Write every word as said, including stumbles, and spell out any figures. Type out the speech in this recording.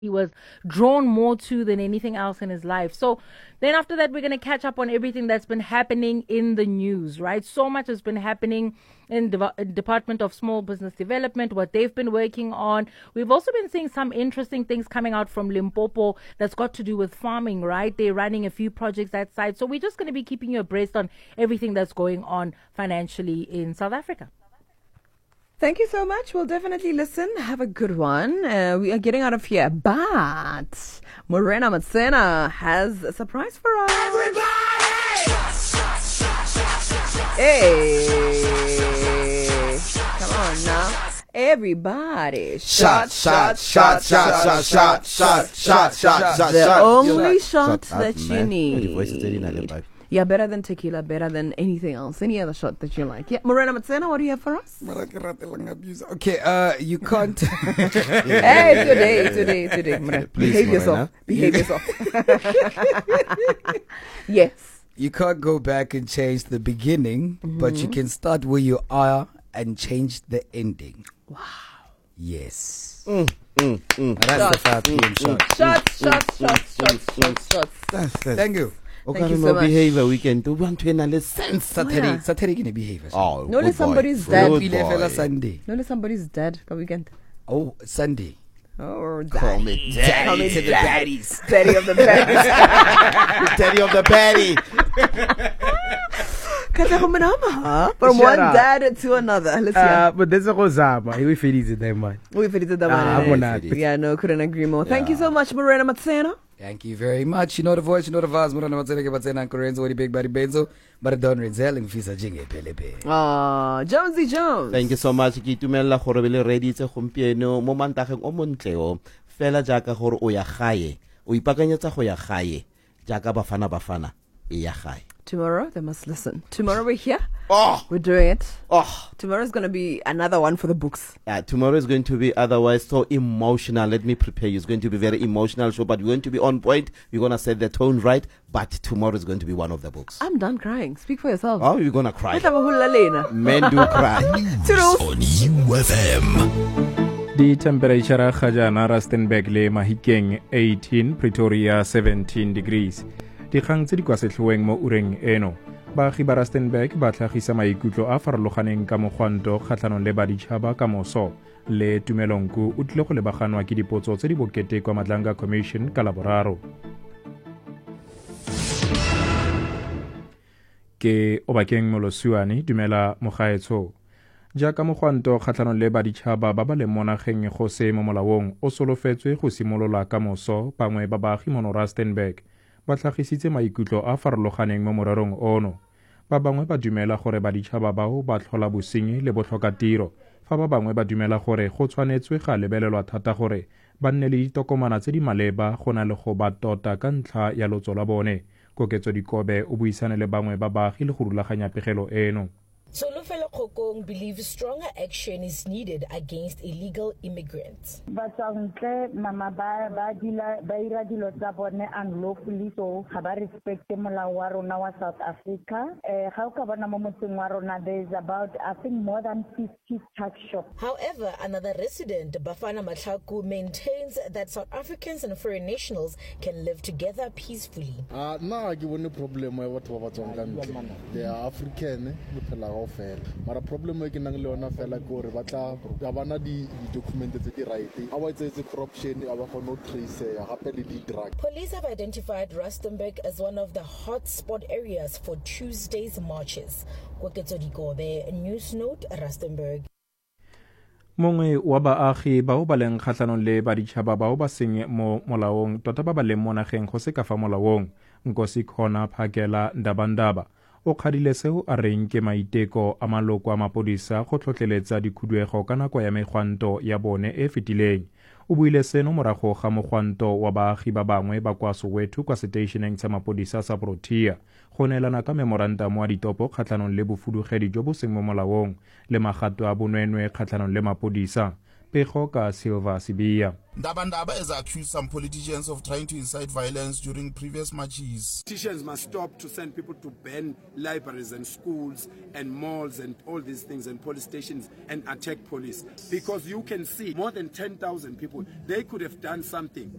he was drawn more to than anything else in his life. So then after that, we're going to catch up on everything that's been happening in the news, right? So much has been happening in the Department of Small Business Development, what they've been working on. We've also been seeing some interesting things coming out from Limpopo that's got to do with farming, right? They're running a few projects that side. So we're just going to be keeping you abreast on everything that's going on financially in South Africa. Thank you so much. We'll definitely listen. Have a good one. Uh, we are getting out of here. But Morena Matsena has a surprise for us. Everybody! Hey! Come on now. Everybody. Shot, shot, shot, shot, shot, shot, shot, shot, shot, shot. The only shot that you need. Yeah, better than tequila, better than anything else. Any other shot that you like. Yeah, Morena Matsena, what do you have for us? Okay, uh, you can't. Hey, today, today, today. Morena, behave yourself. Behave yourself. Yes. You can't go back and change the beginning, mm-hmm. but you can start where you are and change the ending. Wow. Yes. Mm, mm, mm. That's the five p.m. shot. Shots, shots, shots, shots, shots, shots. Thank you. Thank you so much. Behavior weekend to want to analyze sense Saturday Saturday can behavior. Oh, no, let somebody's dead. Sunday. No, somebody's dead. Come weekend. Oh, Sunday. Oh, daddy. Call me daddy, Call me to the baddies. Daddy of the baddies. Daddy of the baddie. From one dad to another. Let's hear. Uh, but there's a Rosama. We feel it that man. We feel it that Ah, man. Yeah, no, couldn't agree more. Thank you so much, Morena Matsena. Thank you very much. You know the voice, you know the vibes. Morena Matsena ke Matsena Korenzo the big body benzo. But don't Renzel and Fisa Jinge Pelepe. Ah, Jonesy Jones. Thank you so much. Ki tumela gore bele ready tse gompieno mo mantageng o montleo. Fela jaaka gore o ya gae. O ipakanyetsa go ya gae. Jaaka bafana bafana e ya gae. Tomorrow, they must listen. Tomorrow we're here. Oh, we're doing it. Oh, tomorrow's going to be another one for the books. Yeah, tomorrow is going to be otherwise so emotional. Let me prepare you. It's going to be a very emotional show, but we're going to be on point. We're going to set the tone right. But tomorrow is going to be one of the books. I'm done crying. Speak for yourself. Oh, you're going to cry. Men do cry. On U F M. The temperature Khajana Rustenburg le Mahikeng eighteen, Pretoria seventeen degrees. Dikgang tse di kwa setlhoeng mo ureng eno. Baagi ba Rustenburg ba tlhagisa maikutlo a farologaneng ka mogwanto kgatlhanong le baditšhaba ka moso. Le Tumelonku o tlile go lebaganwa ke dipotso tse di bokete kwa Madlanga Commission ka Laboraro. Ke Obakeng Molosiwane dumela mogaetsho. Jaaka mogwanto kgatlhanong le baditšhaba ba ba leng mo nageng go se mo molaong o solofetswe go simolola ka moso bangwe ba baagi mo Rustenburg ba tlhagisitse maikutlo a farologaneng mo morerong ono. Ba bangwe ba dumela gore baditšhaba bao ba tlhola bosenyi le botlhokatiro, fa ba bangwe ba dumela gore go tshwanetswe ga lebelelwa thata gore ba nne le ditokomana tse di maleba go na le go ba tota ka ntlha ya lotso la bone. Koketso Dikobe o buisane le bangwe ba baagi le go rulaganya pegelo eno. Solofelo Khokong believes stronger action is needed against illegal immigrants. Batswantle mama ba ba dila ba ira dilo tsa bone unlawfully, so ga ba respect molao wa rona wa South Africa. Eh ga o ka bona mo motseng wa rona there is about I think more than fifty tax shops. However, another resident, Bafana Matlaku, maintains that South Africans and foreign nationals can live together peacefully. Ah, na ke bone problem wa batho ba batswang ka ntle. They are African, but a problem ke nang le yona fela ke gore ba tla ba bana di document tse di right a wa itse corruption a ba go no trace ya gape le di drug. Police have identified Rustenburg as one of the hot spot areas for Tuesday's marches. Koketso Dikobe, News Note, Rustenburg. Mongwe wa baagi bao ba leng kgatlhanong le baditšhaba bao ba seng mo molaong tota ba ba leng mo nageng go se ka fa molaong Nkosi Khona Phakela Ndabandaba o kgadile seo a reng ke maiteko a maloko a mapodisa go tlhotlheletsa dikhuduego ka nako ya megwanto ya bone e fetileng. O buile seno morago ga mogwanto wa baagi ba bangwe ba kwa Soweto kwa seteišeneng sa mapodisa sa Protea go neelana ka memorantamo wa ditopo kgatlhanong le bofudugedi jo bo seng mo molaong le magato a bonwenwe kgatlhanong le mapodisa. pego ka Silva Sibia. Ndaba Ndaba has accused some politicians of trying to incite violence during previous marches. Politicians must stop to send people to ban libraries and schools and malls and all these things and police stations and attack police. Because you can see more than ten thousand people, they could have done something.